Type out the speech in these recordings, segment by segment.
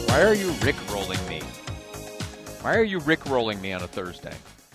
Why are you Rick-rolling me? Why are you Rick-rolling me on a Thursday?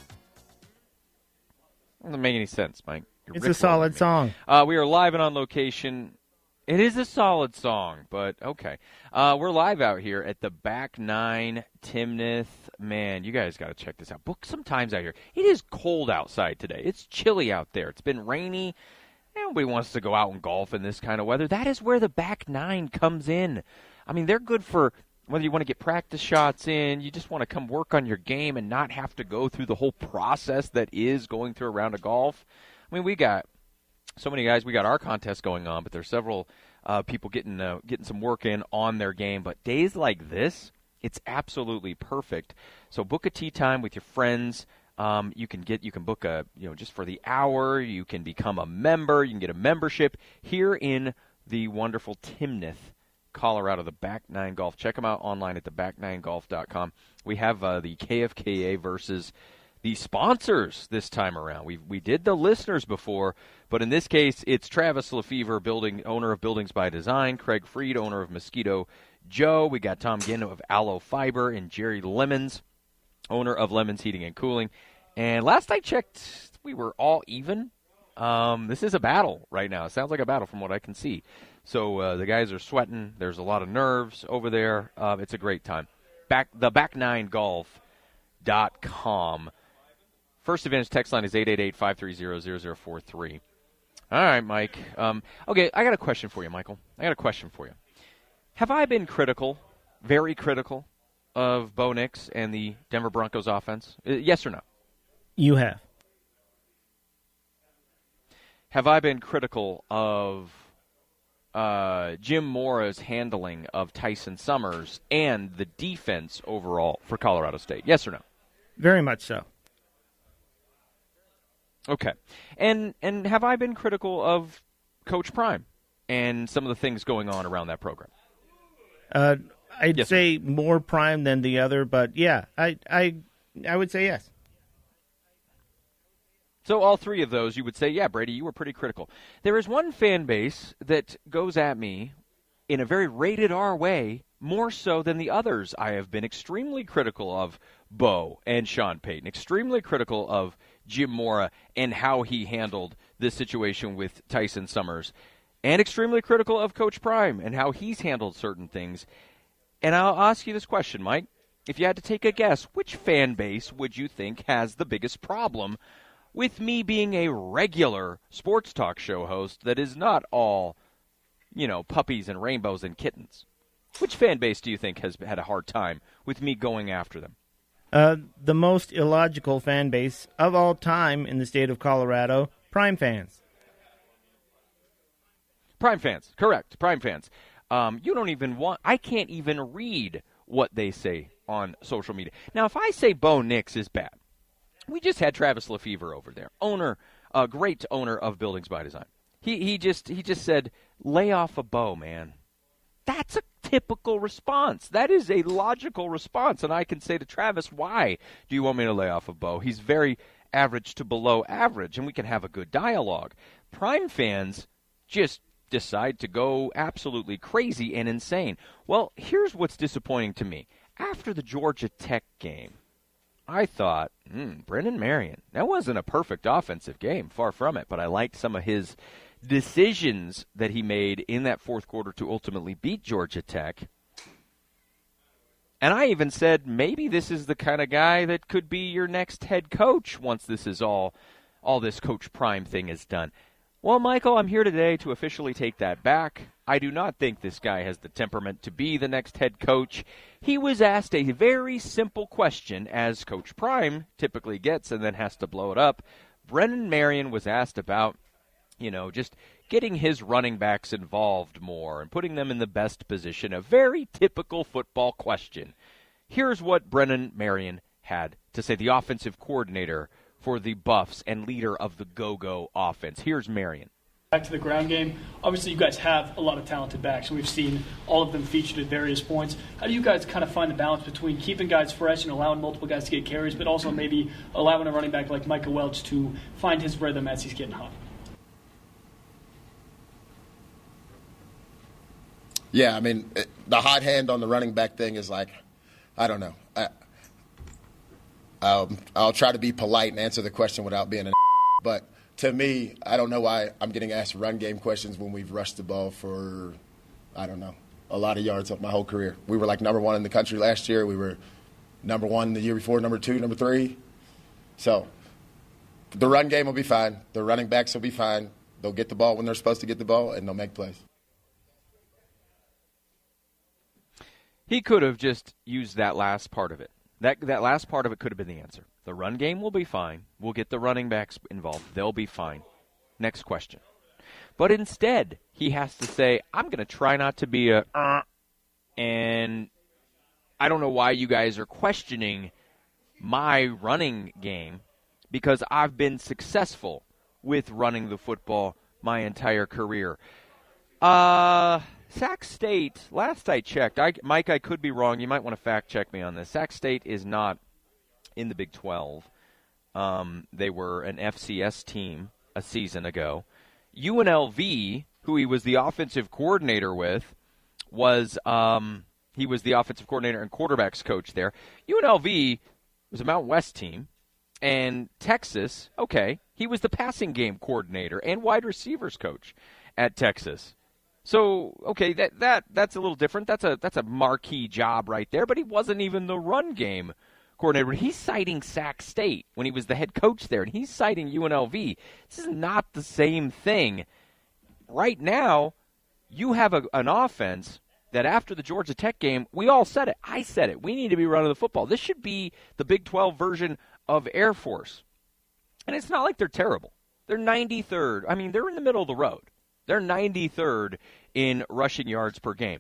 Doesn't make any sense, Mike. It's a solid song. We are live and on location. It is a solid song, but okay. We're live out here at the Back Nine Timnath. Man, you guys got to check this out. Book some times out here. It is cold outside today. It's chilly out there. It's been rainy. Nobody wants to go out and golf in this kind of weather. That is where the Back Nine comes in. I mean, they're good for whether you want to get practice shots in, you just want to come work on your game and not have to go through the whole process that is going through a round of golf. I mean, we got so many guys. We got our contest going on, but there's several people getting some work in on their game. But days like this, it's absolutely perfect. So book a tee time with your friends. You can book just for the hour. You can become a member. You can get a membership here in the wonderful Timnath, Colorado, the Back Nine Golf. Check them out online at theback9golf.com. We have the KFKA versus the sponsors this time around. We did the listeners before, but in this case, it's Travis Lefevre, owner of Buildings by Design, Craig Freed, owner of Mosquito Joe. We got Tom Ginn of Aloe Fiber, and Jerry Lemons, owner of Lemons Heating and Cooling. And last I checked, we were all even. This is a battle right now. It sounds like a battle from what I can see. So the guys are sweating. There's a lot of nerves over there. It's a great time. Back9golf.com. First Advantage text line is 888-530-0043. All right, Mike. Okay, I got a question for you, Michael. Have I been critical, very critical, of Bo Nix and the Denver Broncos offense? Yes or no? You have. Have I been critical of Jim Mora's handling of Tyson Summers and the defense overall for Colorado State? Yes or no? Very much so. Okay. And have I been critical of Coach Prime and some of the things going on around that program? I'd say more Prime than the other, but yeah, I would say yes. So all three of those, you would say, yeah, Brady, you were pretty critical. There is one fan base that goes at me in a very rated R way, more so than the others. I have been extremely critical of Bo and Sean Payton, extremely critical of Jim Mora and how he handled this situation with Tyson Summers, and extremely critical of Coach Prime and how he's handled certain things. And I'll ask you this question, Mike. If you had to take a guess, which fan base would you think has the biggest problem with me being a regular sports talk show host that is not all, puppies and rainbows and kittens? Which fan base do you think has had a hard time with me going after them? The most illogical fan base of all time in the state of Colorado, Prime fans. Prime fans, correct. Prime fans. I can't even read what they say on social media. Now, if I say Bo Nix is bad, we just had Travis Lefevre over there, great owner of Buildings by Design. He just said, lay off a Bo, man. That's a typical response. That is a logical response. And I can say to Travis, why do you want me to lay off a Bo? He's very average to below average, and we can have a good dialogue. Prime fans just decide to go absolutely crazy and insane. Well, here's what's disappointing to me. After the Georgia Tech game, I thought, Brennan Marion, that wasn't a perfect offensive game, far from it, but I liked some of his decisions that he made in that fourth quarter to ultimately beat Georgia Tech. And I even said, maybe this is the kind of guy that could be your next head coach once this is all this Coach Prime thing is done. Well, Michael, I'm here today to officially take that back. I do not think this guy has the temperament to be the next head coach. He was asked a very simple question, as Coach Prime typically gets and then has to blow it up. Brennan Marion was asked about, just getting his running backs involved more and putting them in the best position. A very typical football question. Here's what Brennan Marion had to say, the offensive coordinator for the Buffs and leader of the Go-Go offense. Here's Marion. Back to the ground game. Obviously, you guys have a lot of talented backs, and we've seen all of them featured at various points. How do you guys kind of find the balance between keeping guys fresh and allowing multiple guys to get carries, but also maybe allowing a running back like Micah Welch to find his rhythm as he's getting hot? Yeah, I mean, the hot hand on the running back thing is like, I don't know. I'll try to be polite and answer the question without being but to me, I don't know why I'm getting asked run game questions when we've rushed the ball for, I don't know, a lot of yards of my whole career. We were like number 1 in the country last year. We were number 1 the year before, number 2, number 3. So the run game will be fine. The running backs will be fine. They'll get the ball when they're supposed to get the ball, and they'll make plays. He could have just used that last part of it. That last part of it could have been the answer. The run game will be fine. We'll get the running backs involved. They'll be fine. Next question. But instead, he has to say, I'm going to try not to be and I don't know why you guys are questioning my running game because I've been successful with running the football my entire career. Sac State, last I checked, Mike, I could be wrong. You might want to fact check me on this. Sac State is not in the Big 12. They were an FCS team a season ago. UNLV, who he was the offensive coordinator with, he was the offensive coordinator and quarterbacks coach there. UNLV was a Mountain West team. And Texas, okay, he was the passing game coordinator and wide receivers coach at Texas. So, okay, that's a little different. That's a marquee job right there, but he wasn't even the run game coordinator. He's citing Sac State when he was the head coach there, and he's citing UNLV. This is not the same thing. Right now, you have an offense that after the Georgia Tech game, we all said it. I said it. We need to be running the football. This should be the Big 12 version of Air Force. And it's not like they're terrible. They're 93rd. I mean, they're in the middle of the road. They're 93rd in rushing yards per game,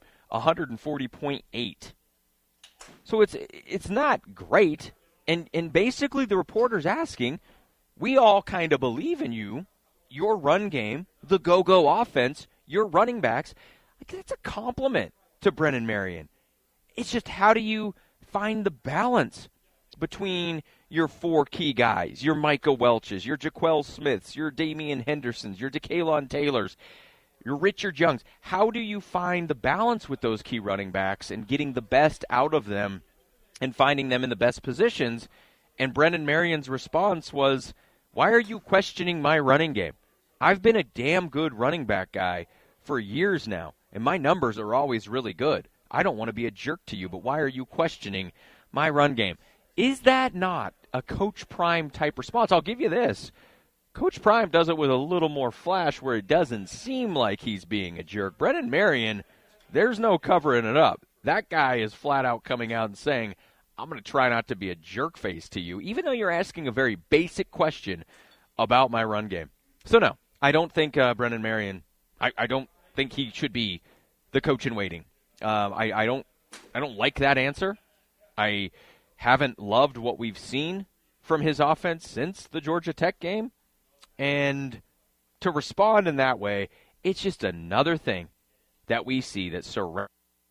140.8. So it's not great. And basically the reporter's asking, we all kind of believe in you, your run game, the go-go offense, your running backs. Like, that's a compliment to Brennan Marion. It's just how do you find the balance between your 4 key guys, your Micah Welches, your Jaquel Smiths, your Damian Hendersons, your DeKalon Taylors, your Richard Youngs. How do you find the balance with those key running backs and getting the best out of them and finding them in the best positions? And Brennan Marion's response was, why are you questioning my running game? I've been a damn good running back guy for years now, and my numbers are always really good. I don't want to be a jerk to you, but why are you questioning my run game? Is that not a Coach Prime type response? I'll give you this. Coach Prime does it with a little more flash where it doesn't seem like he's being a jerk. Brennan Marion, there's no covering it up. That guy is flat out coming out and saying, I'm going to try not to be a jerk face to you, even though you're asking a very basic question about my run game. So, no, I don't think Brennan Marion, I don't think he should be the coach in waiting. I don't like that answer. I haven't loved what we've seen from his offense since the Georgia Tech game. And to respond in that way, it's just another thing that we see that surrounds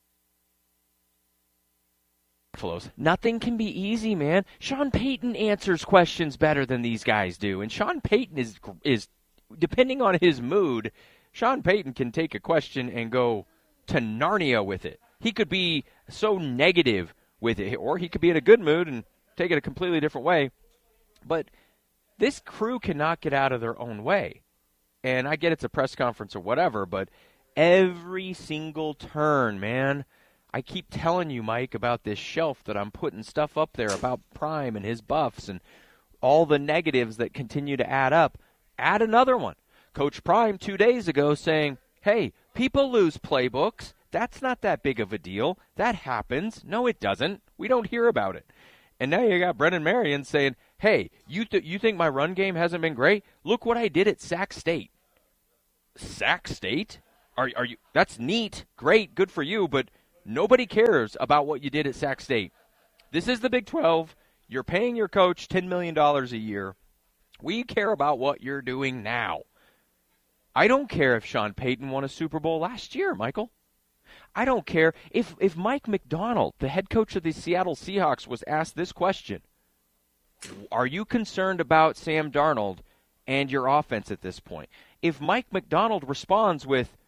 Buffaloes. Nothing can be easy, man. Sean Payton answers questions better than these guys do. And Sean Payton is depending on his mood, Sean Payton can take a question and go to Narnia with it. He could be so negative with it, or he could be in a good mood and take it a completely different way. But this crew cannot get out of their own way. And I get it's a press conference or whatever, but every single turn, man, I keep telling you, Mike, about this shelf that I'm putting stuff up there about Prime and his buffs and all the negatives that continue to add up. Add another one. Coach Prime 2 days ago saying, hey, people lose playbooks. That's not that big of a deal. That happens. No, it doesn't. We don't hear about it. And now you got Brennan Marion saying, hey, you think my run game hasn't been great? Look what I did at Sac State. Sac State? Are you? That's neat. Great. Good for you. But nobody cares about what you did at Sac State. This is the Big 12. You're paying your coach $10 million a year. We care about what you're doing now. I don't care if Sean Payton won a Super Bowl last year, Michael. I don't care if Mike McDonald, the head coach of the Seattle Seahawks, was asked this question. Are you concerned about Sam Darnold and your offense at this point? If Mike McDonald responds with,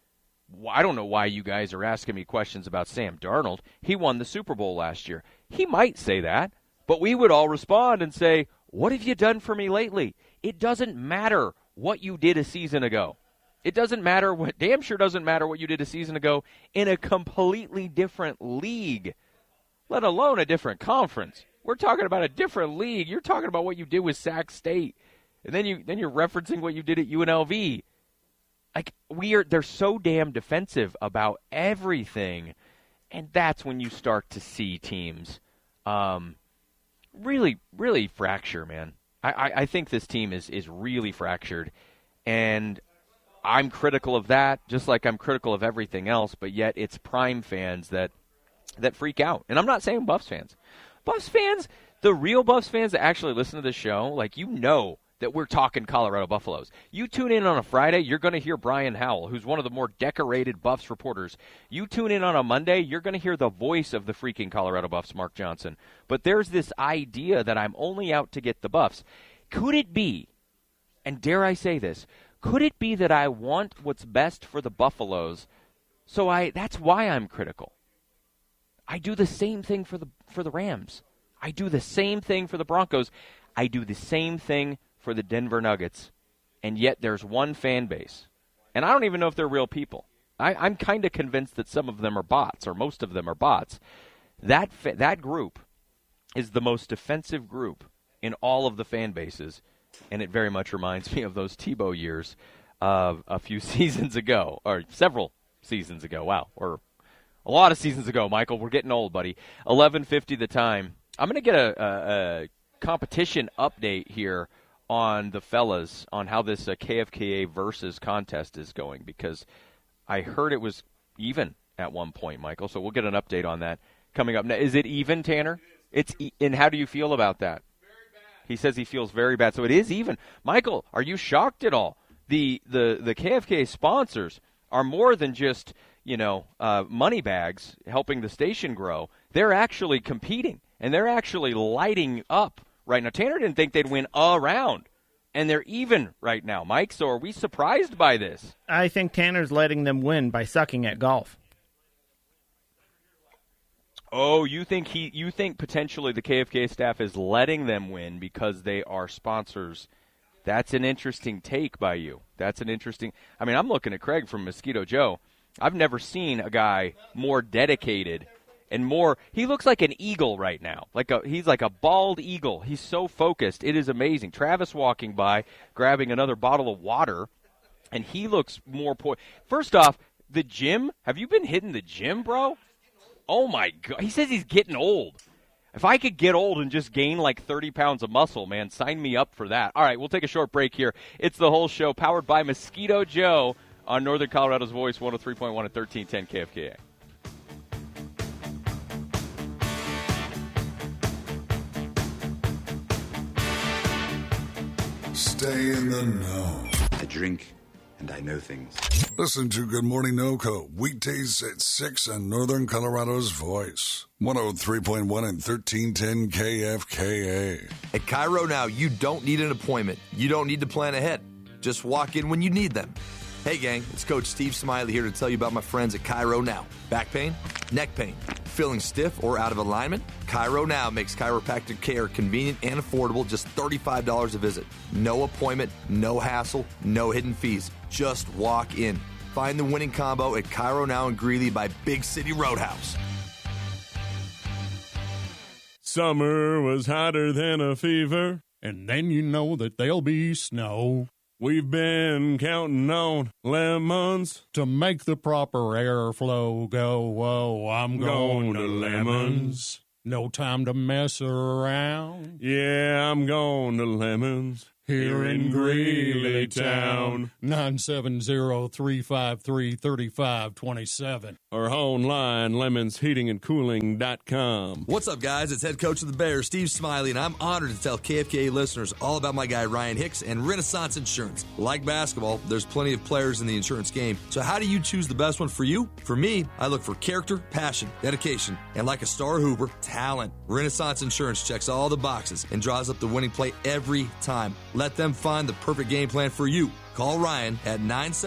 I don't know why you guys are asking me questions about Sam Darnold. He won the Super Bowl last year. He might say that, but we would all respond and say, what have you done for me lately? It doesn't matter what you did a season ago. It doesn't matter damn sure doesn't matter what you did a season ago in a completely different league, let alone a different conference. We're talking about a different league. You're talking about what you did with Sac State, and then you're referencing what you did at UNLV. Like, they're so damn defensive about everything, and that's when you start to see teams really, really fracture, man. I think this team is really fractured, and I'm critical of that, just like I'm critical of everything else, but yet it's Prime fans that freak out. And I'm not saying Buffs fans. Buffs fans, the real Buffs fans that actually listen to the show, like, you know that we're talking Colorado Buffaloes. You tune in on a Friday, you're going to hear Brian Howell, who's one of the more decorated Buffs reporters. You tune in on a Monday, you're going to hear the voice of the freaking Colorado Buffs, Mark Johnson. But there's this idea that I'm only out to get the Buffs. Could it be, and dare I say this, could it be that I want what's best for the Buffaloes, so that's why I'm critical? I do the same thing for the Rams. I do the same thing for the Broncos. I do the same thing for the Denver Nuggets. And yet there's one fan base. And I don't even know if they're real people. I'm kind of convinced that some of them are bots, or most of them are bots. That group is the most defensive group in all of the fan bases. And it very much reminds me of those Tebow years of a few seasons ago, or several seasons ago. Wow, or a lot of seasons ago, Michael. We're getting old, buddy. 11:50 the time. I'm going to get a competition update here on the fellas on how this KFKA versus contest is going, because I heard it was even at one point, Michael. So we'll get an update on that coming up. Now, is it even, Tanner? And how do you feel about that? He says he feels very bad. So it is even. Michael, are you shocked at all? The KFK sponsors are more than just, money bags helping the station grow. They're actually competing, and they're actually lighting up right now. Tanner didn't think they'd win a round, and they're even right now, Mike. So are we surprised by this? I think Tanner's letting them win by sucking at golf. Oh, you think potentially the KFK staff is letting them win because they are sponsors? That's an interesting take by you. I'm looking at Craig from Mosquito Joe. I've never seen a guy more dedicated and more. He looks like an eagle right now. He's like a bald eagle. He's so focused. It is amazing. Travis walking by, grabbing another bottle of water, and he looks more First off, the gym. Have you been hitting the gym, bro? Oh, my God. He says he's getting old. If I could get old and just gain like 30 pounds of muscle, man, sign me up for that. All right, we'll take a short break here. It's The Whole Show, powered by Mosquito Joe on Northern Colorado's Voice, 103.1 and 1310 KFKA. Stay in the know. I drink and I know things. Listen to Good Morning NoCo, weekdays at 6 on Northern Colorado's Voice. 103.1 and 1310 KFKA. At Cairo Now, you don't need an appointment. You don't need to plan ahead. Just walk in when you need them. Hey gang, it's Coach Steve Smiley here to tell you about my friends at Cairo Now. Back pain? Neck pain? Feeling stiff or out of alignment? Cairo Now makes chiropractic care convenient and affordable, just $35 a visit. No appointment, no hassle, no hidden fees. Just walk in. Find the winning combo at Cairo Now in Greeley by Big City Roadhouse. Summer was hotter than a fever, and then you know that there'll be snow. We've been counting on lemons to make the proper airflow go. Whoa, I'm going to lemons. No time to mess around. Yeah, I'm going to lemons. Here in Greeley Town. 970-353-3527. Or online, lemonsheatingandcooling.com. What's up, guys? It's head coach of the Bears, Steve Smiley, and I'm honored to tell KFKA listeners all about my guy, Ryan Hicks, and Renaissance Insurance. Like basketball, there's plenty of players in the insurance game. So how do you choose the best one for you? For me, I look for character, passion, dedication, and like a star hooper, talent. Renaissance Insurance checks all the boxes and draws up the winning play every time. Let them find the perfect game plan for you. Call Ryan at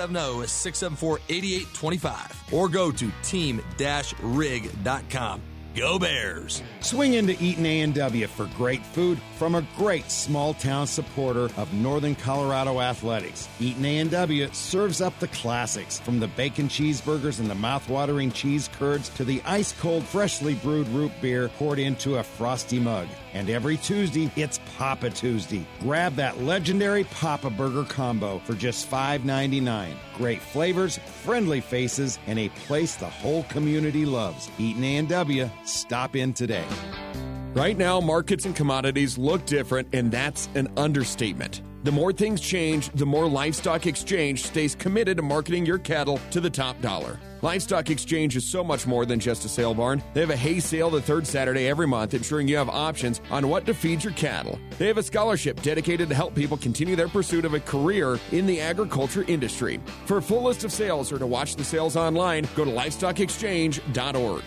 970-674-8825 or go to team-rig.com. Go Bears! Swing into Eaton A&W for great food from a great small-town supporter of Northern Colorado athletics. Eaton A&W serves up the classics, from the bacon cheeseburgers and the mouth-watering cheese curds to the ice-cold, freshly brewed root beer poured into a frosty mug. And every Tuesday, it's Papa Tuesday. Grab that legendary Papa Burger combo for just $5.99. Great flavors, friendly faces, and a place the whole community loves. Eaton A&W. Stop in today. Right now, markets and commodities look different, and that's an understatement. The more things change, the more Livestock Exchange stays committed to marketing your cattle to the top dollar. Livestock Exchange is so much more than just a sale barn. They have a hay sale the third Saturday every month, ensuring you have options on what to feed your cattle. They have a scholarship dedicated to help people continue their pursuit of a career in the agriculture industry. For a full list of sales or to watch the sales online, go to livestockexchange.org.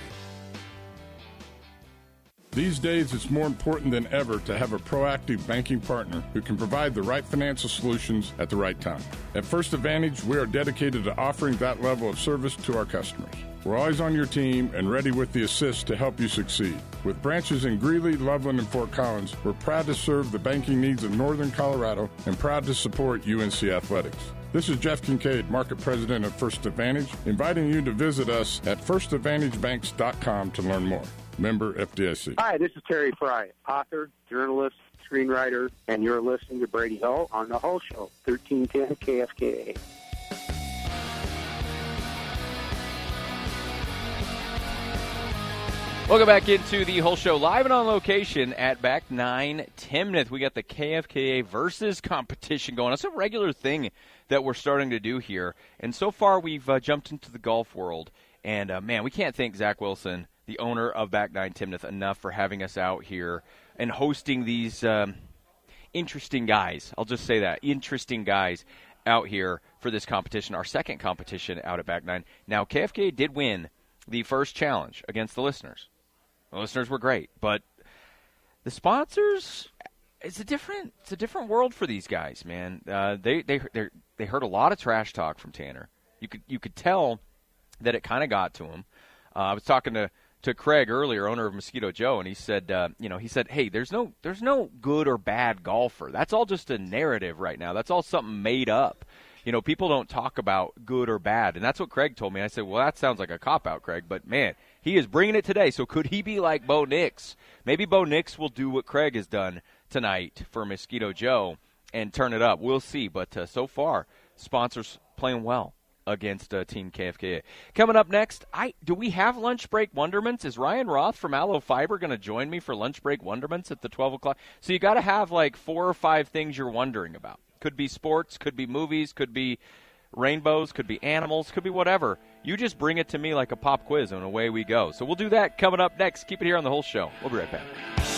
These days, it's more important than ever to have a proactive banking partner who can provide the right financial solutions at the right time. At First Advantage, we are dedicated to offering that level of service to our customers. We're always on your team and ready with the assist to help you succeed. With branches in Greeley, Loveland, and Fort Collins, we're proud to serve the banking needs of Northern Colorado and proud to support UNC Athletics. This is Jeff Kincaid, Market President of First Advantage, inviting you to visit us at firstadvantagebanks.com to learn more. Member FDIC. Hi, this is Terry Fry, author, journalist, screenwriter, and you're listening to Brady Hull on The Hull Show, 1310 KFKA. Welcome back into the Hull Show, live and on location at Back 9 Timnath. We got the KFKA versus competition going. It's a regular thing that we're starting to do here. And so far we've jumped into the golf world. And, man, we can't thank Zach Wilson, the owner of Back 9 Timnath, enough for having us out here and hosting these interesting guys. I'll just say that, interesting guys out here for this competition, our second competition out at Back 9. Now, KFKA did win the first challenge against the listeners. The listeners were great, but the sponsors, it's a different world for these guys, man. They heard a lot of trash talk from Tanner. You could tell that it kind of got to him. I was talking to Craig earlier, owner of Mosquito Joe, and he said, hey, there's no good or bad golfer. That's all just a narrative right now. That's all something made up. People don't talk about good or bad, and that's what Craig told me. I said, well, that sounds like a cop-out, Craig, but, man, he is bringing it today. So could he be like Bo Nix? Maybe Bo Nix will do what Craig has done tonight for Mosquito Joe and turn it up. We'll see, but so far, sponsors playing well against Team KFKA. Coming up next, do we have lunch break wonderments? Is Ryan Roth from Aloe Fiber going to join me for lunch break wonderments at the 12 o'clock? So you got to have like 4 or 5 things you're wondering about. Could be sports, could be movies, could be rainbows, could be animals, could be whatever. You just bring it to me like a pop quiz, and away we go. So we'll do that coming up next. Keep it here on The Whole Show. We'll be right back.